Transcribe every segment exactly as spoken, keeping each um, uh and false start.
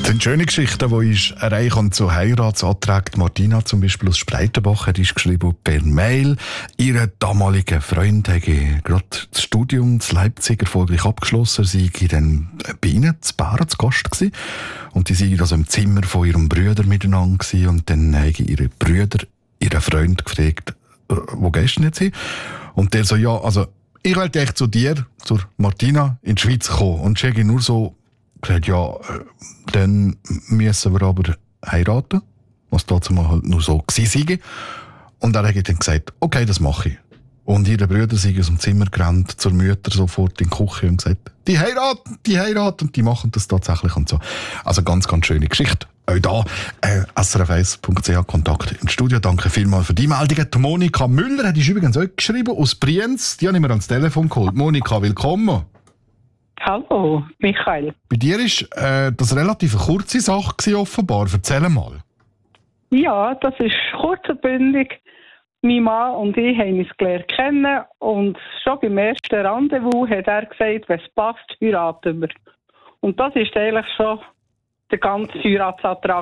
sind schöne Geschichten, die ich erreichen zu Heiratsanträgen. Martina zum Beispiel aus Spreitenbach hat ist geschrieben per Mail. Ihre damalige Freund hätte gerade das Studium in Leipzig erfolgreich abgeschlossen. Sie war dann bei ihnen zu Bären zu Gast gewesen. Und die waren also im Zimmer von ihrem Bruder miteinander gewesen. Und dann haben ihre Brüder ihren Freund gefragt, wo gehst du denn jetzt hin? Und der so, ja, also ich wollte echt zu dir, zur Martina, in die Schweiz kommen. Und ich habe nur so gesagt, ja, dann müssen wir aber heiraten, was dazu mal halt nur so gewesen sei. Und er hat dann gesagt, okay, das mache ich. Und ihre Brüder sind aus dem Zimmer gerannt, zur Mutter sofort in die Küche und gesagt, die heiraten, die heiraten, und die machen das tatsächlich und so. Also ganz, ganz schöne Geschichte. Auch da, äh, S R F eins Punkt C H Kontakt ins Studio. Danke vielmals für die Meldungen. Die Monika Müller hat übrigens auch geschrieben, aus Brienz. Die habe ich mir ans Telefon geholt. Monika, willkommen. Hallo, Michael. Bei dir war äh, das relativ eine kurze Sache gewesen, offenbar. Erzähl mal. Ja, das ist kurz und bündig. Mein Mann und ich haben uns gelernt kennen und schon beim ersten Rendezvous hat er gesagt, wenn es passt, heiraten wir. Und das ist eigentlich schon der ganze Heiratsantrag.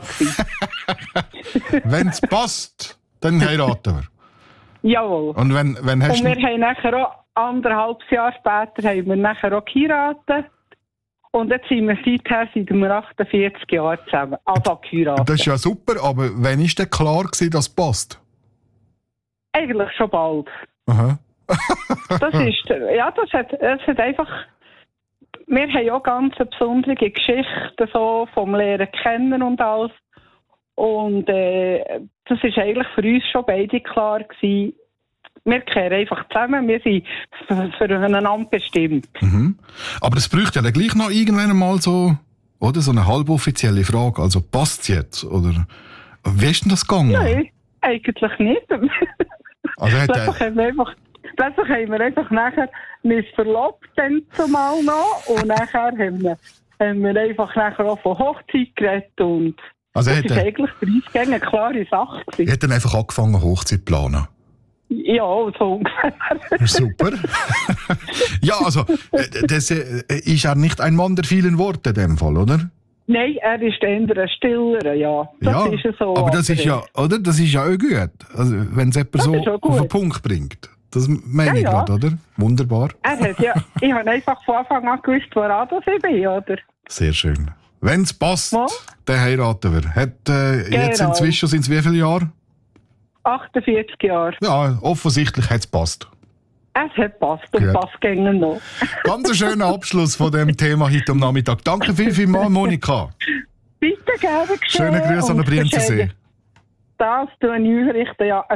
Wenn es passt, dann heiraten wir. Jawohl. Und wenn, wenn hast und wir haben nachher auch anderthalb Jahre später haben wir nachher auch geheiratet. Und jetzt sind wir seither seit wir achtundvierzig Jahren zusammen. Also geheiratet. Das ist ja super, aber wann war denn klar gewesen, dass es passt? Eigentlich schon bald. Aha. das ist, ja, das hat, das hat einfach, wir haben auch ganz eine besondere Geschichte so vom Lehren kennen und alles. Und äh, das ist eigentlich für uns schon beide klar gewesen. Wir kehren einfach zusammen, wir sind füreinander bestimmt. Mhm. Aber es bräuchte ja dann gleich noch irgendwann mal so, oder, so eine halboffizielle Frage. Also passt es jetzt? Oder wie ist denn das gegangen? Nein, eigentlich nicht. Also plötzlich, haben wir einfach, plötzlich haben wir einfach nachher uns verlobt, dann zumal noch. Und nachher haben wir, haben wir einfach nachher auch von Hochzeit geredet. Und also das war er, eigentlich für uns eine klare Sache. Er hat dann einfach angefangen, Hochzeit zu planen. Ja, so ungefähr. Super. Ja, also, das ist ja nicht ein Mann der vielen Worte in dem Fall, oder? Nein, er ist eher ein stiller, ja. Das ja, ist so. Aber das ist ja, oder? Das ist ja auch gut. Also, wenn es jemand so auf den Punkt bringt. Das meine ich ja, ja. gerade, oder? Wunderbar. Er hat ja, ich habe einfach von Anfang an gewusst, woran das ich bin, oder? Sehr schön. Wenn es passt, ja. dann heiraten wir. Hat, äh, genau. Jetzt inzwischen sind es wie viele Jahre? achtundvierzig Jahre. Ja, offensichtlich hat es passt. Es hat passt und passt gängig noch. Ganz ein schöner Abschluss von dem Thema heute am Nachmittag. Danke viel, viel mal, Monika. Bitte gerne geschehen. Schöne Grüße an den Brienzensee. Das tue ich ausrichten, ja.